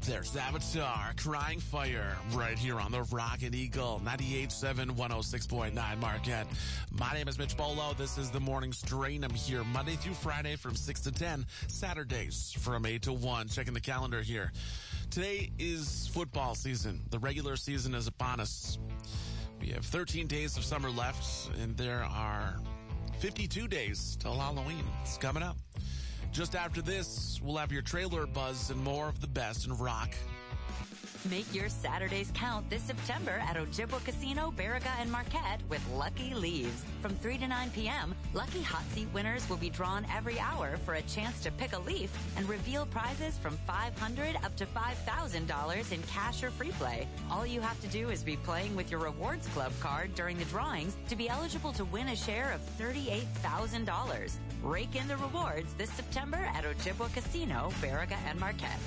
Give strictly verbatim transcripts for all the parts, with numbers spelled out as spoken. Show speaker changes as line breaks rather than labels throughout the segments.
There's Avatar, Crying Fire, right here on the Rockin' Eagle, ninety-eight point seven, one oh six point nine Marquette. My name is Mitch Bolo. This is the Morning Strain. I'm here Monday through Friday from six to ten, Saturdays from eight to one. Checking the calendar here. Today is football season. The regular season is upon us. We have thirteen days of summer left, and there are fifty-two days till Halloween. It's coming up. Just after this, we'll have your trailer buzz and more of the best in rock.
Make your Saturdays count this September at Ojibwa Casino, Baraga, and Marquette with Lucky Leaves. From three to nine p.m., Lucky Hot Seat winners will be drawn every hour for a chance to pick a leaf and reveal prizes from five hundred dollars up to five thousand dollars in cash or free play. All you have to do is be playing with your Rewards Club card during the drawings to be eligible to win a share of thirty-eight thousand dollars. Rake in the rewards this September at Ojibwa Casino, Baraga, and Marquette.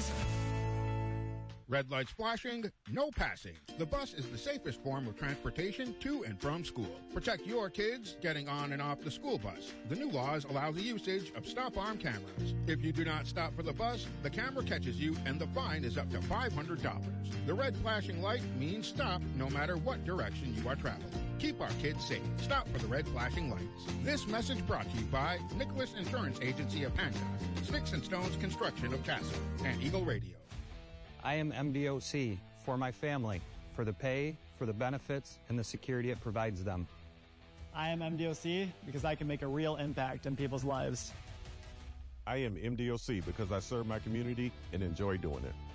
Red lights flashing, no passing. The bus is the safest form of transportation to and from school. Protect your kids getting on and off the school bus. The new laws allow the usage of stop-arm cameras. If you do not stop for the bus, the camera catches you and the fine is up to five hundred dollars. The red flashing light means stop no matter what direction you are traveling. Keep our kids safe. Stop for the red flashing lights. This message brought to you by Nicholas Insurance Agency of Hancock, Sticks and Stones Construction of Castle, and Eagle Radio.
I am M D O C for my family, for the pay, for the benefits, and the security it provides them.
I am M D O C because I can make a real impact in people's lives.
I am M D O C because I serve my community and enjoy doing it.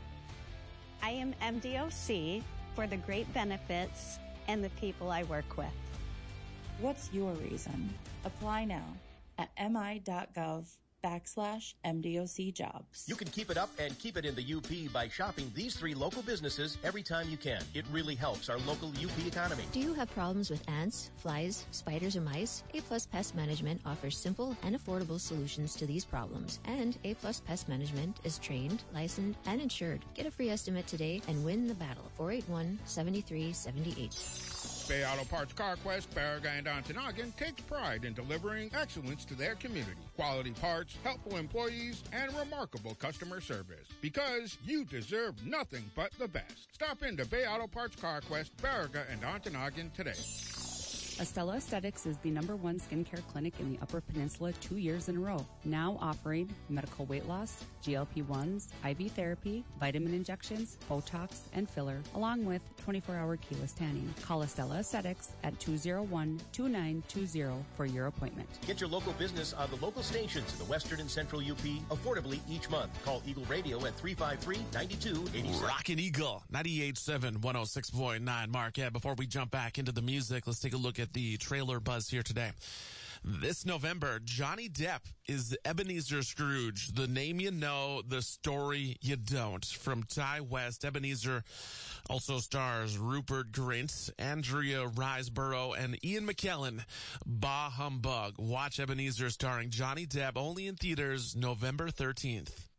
I am M D O C for the great benefits and the people I work with.
What's your reason? Apply now at mi.gov backslash MDOC jobs.
You can keep it up and keep it in the U P by shopping these three local businesses every time you can. It really helps our local U P economy.
Do you have problems with ants, flies, spiders, or mice? A-Plus Pest Management offers simple and affordable solutions to these problems. And A-Plus Pest Management is trained, licensed, and insured. Get a free estimate today and win the battle. four eight one, seven three seven eight.
Bay Auto Parts CarQuest, Baraga, and Ontonagon takes pride in delivering excellence to their community. Quality parts, helpful employees, and remarkable customer service. Because you deserve nothing but the best. Stop into Bay Auto Parts CarQuest, Baraga, and Ontonagon today.
Estella Aesthetics is the number one skincare clinic in the Upper Peninsula two years in a row. Now offering medical weight loss, G L P ones, I V therapy, vitamin injections, Botox, and filler, along with twenty-four hour keyless tanning. Call Estella Aesthetics at two oh one, two nine two oh for your appointment.
Get your local business on the local stations in the Western and Central U P affordably each month. Call Eagle Radio at three five three, nine two eight seven.
Rockin' Eagle, ninety-eight point seven, one oh six point nine Marquette. Before we jump back into the music, let's take a look at the trailer buzz here today. This November, Johnny Depp is Ebenezer Scrooge. The name you know, the story you don't. From Ty West, Ebenezer also stars Rupert Grint, Andrea Riseborough, and Ian McKellen. Bah humbug. Watch Ebenezer starring Johnny Depp only in theaters November thirteenth.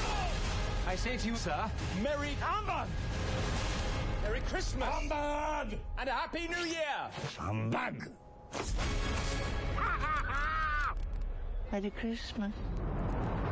I say to you, sir, Merry Humbug! Merry Christmas! Humbug! And a Happy New Year!
Humbug! Merry Christmas.